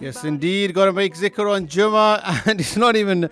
Yes, indeed. Got to make zikr on Jummah, and it's not even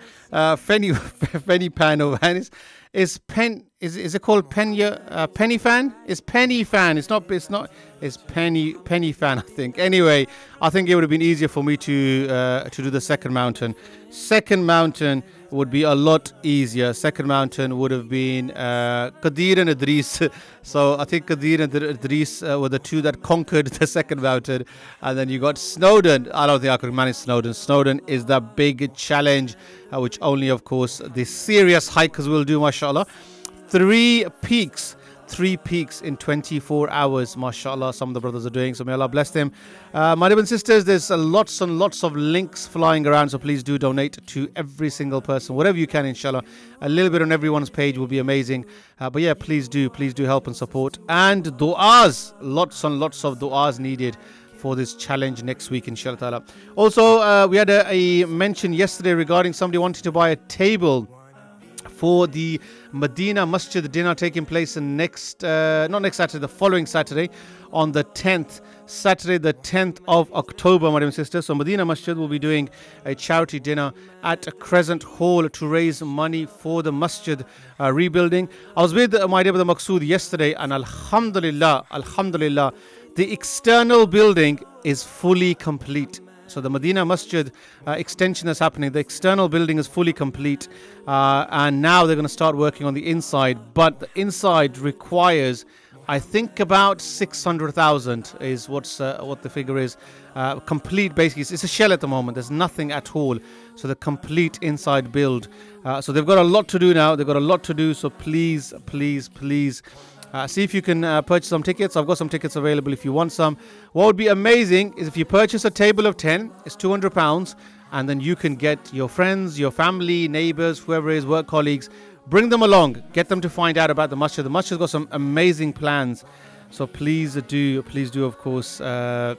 penny pan or van. It's pen. Is it called penny fan? It's penny fan. It's not. It's not. It's penny fan. I think. Anyway, I think it would have been easier for me to do the second mountain. Second mountain would be a lot easier. Second mountain would have been Qadir and Idris. So I think Qadir and Idris were the two that conquered the second mountain. And then you got Snowdon. I don't think I could manage Snowdon. Snowdon is the big challenge, which only, of course, the serious hikers will do, mashallah. Three peaks in 24 hours, mashallah, some of the brothers are doing, so may Allah bless them. My brothers and sisters, there's lots and lots of links flying around, so please do donate to every single person, whatever you can, inshallah. A little bit on everyone's page will be amazing, but yeah, please do help and support. And du'as, lots and lots of du'as needed for this challenge next week, inshallah ta'ala. Also, we had a mention yesterday regarding somebody wanting to buy a table for the Medina Masjid dinner taking place not next Saturday, the following Saturday on the 10th, Saturday the 10th of October, my dear sisters. So Medina Masjid will be doing a charity dinner at Crescent Hall to raise money for the masjid rebuilding. I was with my dear brother Maqsood yesterday, and alhamdulillah, the external building is fully complete. So the Medina Masjid extension is happening. The external building is fully complete, and now they're going to start working on the inside. But the inside requires, I think, about 600,000 is what the figure is. Complete, basically, it's a shell at the moment. There's nothing at all. So the complete inside build. So they've got a lot to do now. They've got a lot to do. So please. See if you can purchase some tickets. I've got some tickets available if you want some. What would be amazing is if you purchase a table of 10, it's £200, and then you can get your friends, your family, neighbors, whoever it is, work colleagues, bring them along, get them to find out about the masjid. The masjid's got some amazing plans. So please do, of course, try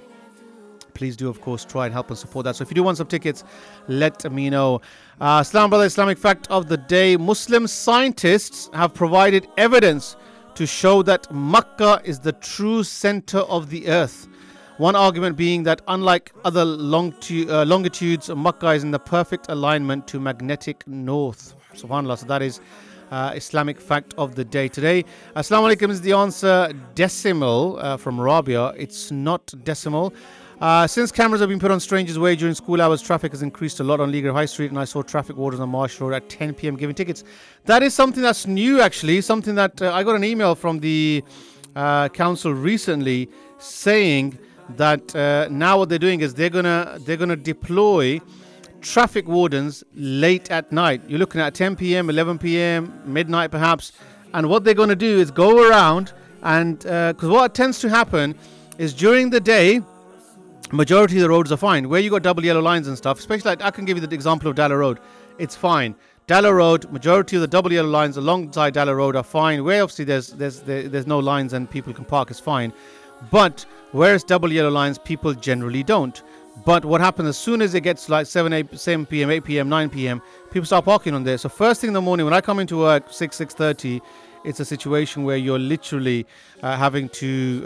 and help and support that. So if you do want some tickets, let me know. Islam brother, Islamic fact of the day: Muslim scientists have provided evidence to show that Makkah is the true center of the earth. One argument being that unlike other longitudes, Makkah is in the perfect alignment to magnetic north. SubhanAllah. So that is Islamic fact of the day today. Assalamu alaikum is the answer. Decimal from Rabia. It's not decimal. Since cameras have been put on Strangers Way during school hours, traffic has increased a lot on Legal High Street, and I saw traffic wardens on Marsh Road at 10 p.m. giving tickets. That is something that's new, actually. Something that I got an email from the council recently saying that now what they're doing is they're gonna deploy traffic wardens late at night. You're looking at 10 p.m., 11 p.m., midnight perhaps, and what they're gonna do is go around and because what tends to happen is during the day, majority of the roads are fine. Where you got double yellow lines and stuff, especially like I can give you the example of Dalla Road, it's fine. Dalla Road, majority of the double yellow lines alongside Dalla Road are fine. Where obviously there's no lines and people can park, is fine. But where it's double yellow lines, people generally don't. But what happens as soon as it gets like 7 p.m., 8 p.m., 9 p.m., people start parking on there. So first thing in the morning when I come into work, 6:30, it's a situation where you're literally having to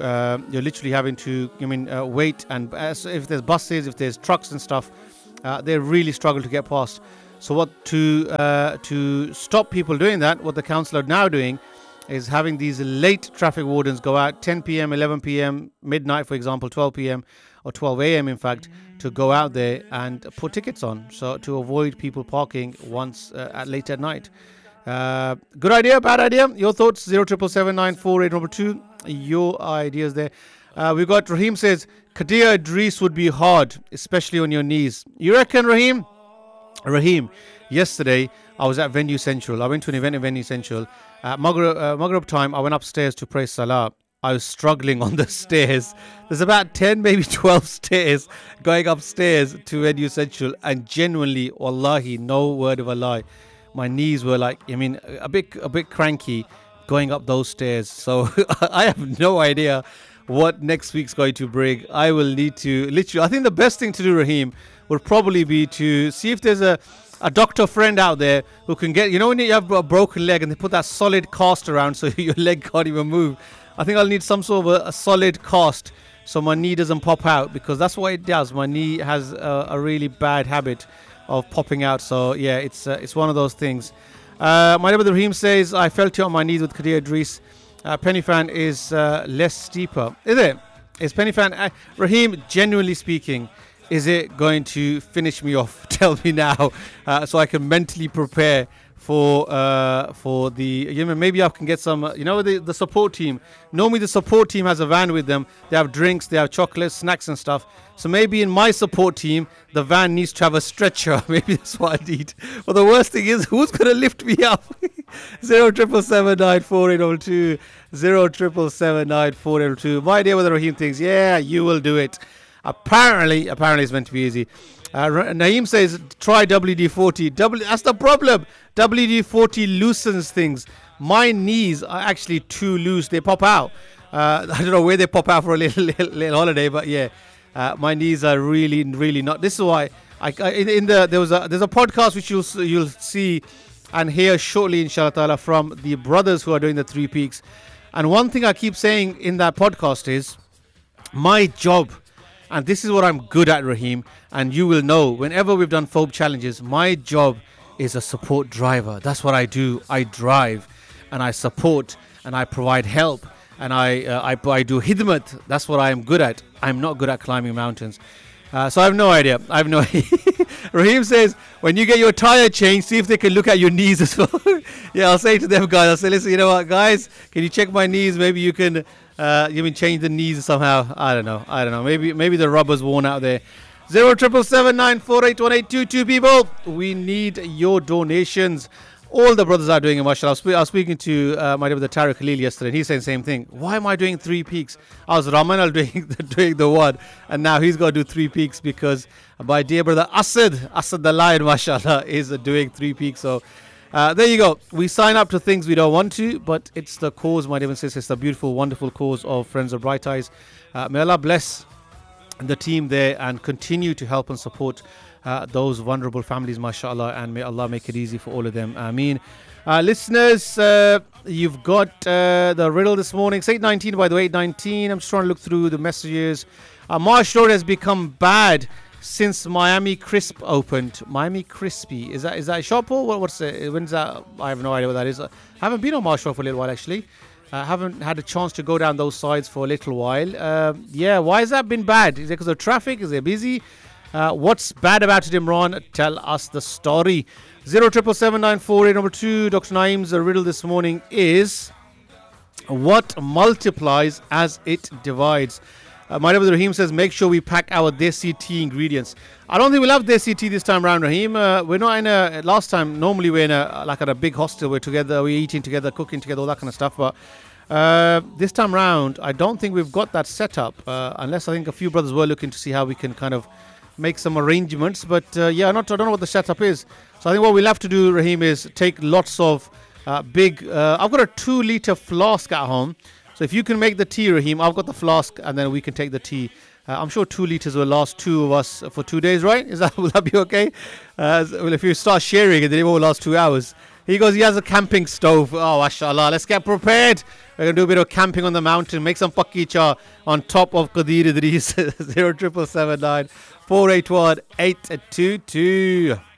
wait, and if there's buses, if there's trucks and stuff, they really struggle to get past. So what to stop people doing that, what the council are now doing is having these late traffic wardens go out 10 p.m., 11 p.m., midnight, for example, 12 p.m. or 12 a.m. in fact, to go out there and put tickets on, so to avoid people parking once late at night. Good idea, bad idea? Your thoughts? 0777948 your ideas there. We got Raheem says Qadir Idris would be hard, especially on your knees. You reckon, Raheem? Raheem, yesterday I was at Venue Central. I went to an event in Venue Central. At Maghrib time, I went upstairs to pray Salah. I was struggling on the stairs. There's about 10, maybe 12 stairs going upstairs to Venue Central, and genuinely, wallahi, no word of a lie, my knees were like, a bit cranky going up those stairs. So I have no idea what next week's going to bring. I will need to literally, I think the best thing to do, Raheem, would probably be to see if there's a doctor friend out there who can get, when you have a broken leg and they put that solid cast around so your leg can't even move. I think I'll need some sort of a solid cast so my knee doesn't pop out, because that's what it does. My knee has a really bad habit of popping out. So yeah, it's one of those things. My neighbor Raheem says, I felt it on my knees with Kadir Idris. Penny fan is less steeper. Is it? Is Penny fan... Raheem, genuinely speaking, is it going to finish me off? Tell me now, so I can mentally prepare for the... You know, maybe I can get some... the support team. Normally the support team has a van with them. They have drinks, they have chocolates, snacks and stuff. So maybe in my support team, the van needs to have a stretcher. Maybe that's what I need. But the worst thing is, who's going to lift me up? 077794802. 077794802. My idea with the Raheem thinks, yeah, you will do it. Apparently it's meant to be easy. Naeem says, try WD-40. That's the problem. WD-40 loosens things. My knees are actually too loose. They pop out. I don't know where they pop out for a little holiday, but yeah. My knees are really, really not. This is why there's a podcast which you'll see and hear shortly, inshallah ta'ala, from the brothers who are doing the 3 peaks. And one thing I keep saying in that podcast is, my job, and this is what I'm good at, Raheem, and you will know, whenever we've done phobe challenges, my job is a support driver. That's what I do. I drive and I support and I provide help. And I do khidmat. That's what I am good at. I'm not good at climbing mountains. So I have no idea. Raheem says, when you get your tire changed, see if they can look at your knees as well. Yeah, I'll say to them, guys, I'll say, listen, you know what, guys, can you check my knees? Maybe you can change the knees somehow. I don't know. Maybe the rubber's worn out there. 07779481822 people. We need your donations. All the brothers are doing it, mashallah. I was speaking to my brother Tariq Khalil yesterday, and he's saying the same thing. Why am I doing 3 peaks? I was Ramanal doing the one, and now he's got to do 3 peaks because my dear brother Asad the lion, mashallah, is doing 3 peaks. So there you go. We sign up to things we don't want to, but it's the cause, my dear sisters. It's the beautiful, wonderful cause of Friends of Bright Eyes. May Allah bless the team there and continue to help and support those vulnerable families, mashallah, and may Allah make it easy for all of them. Ameen. Listeners, you've got the riddle this morning. It's 8:19, by the way, 8:19. I'm just trying to look through the messages. Marsh Road has become bad since Miami Crisp opened. Miami Crispy, is that a shop or what's it? When's that? I have no idea what that is. I haven't been on Marsh Road for a little while, actually. Haven't had a chance to go down those sides for a little while. Yeah, why has that been bad? Is it because of traffic? Is it busy? What's bad about it, Imran? Tell us the story. 077794802. Dr. Naeem's riddle this morning is, what multiplies as it divides? My brother Raheem says, make sure we pack our desi tea ingredients. I don't think we'll have desi tea this time around, Raheem. We're not in a... Last time, normally we're in at a big hostel. We're together, we're eating together, cooking together, all that kind of stuff. But this time round, I don't think we've got that set up. Unless I think a few brothers were looking to see how we can kind of make some arrangements. But I don't know what the setup is. So I think what we'll have to do, Raheem, is take lots of big... I've got a 2-liter flask at home. So if you can make the tea, Raheem, I've got the flask, and then we can take the tea. I'm sure 2 liters will last 2 of us for 2 days, right? Will that be okay? Well, if you start sharing it, then it won't last 2 hours. He goes, he has a camping stove. Oh, mashallah. Let's get prepared. We're going to do a bit of camping on the mountain, make some pakicha on top of Qadir Idris. 07779 481 822.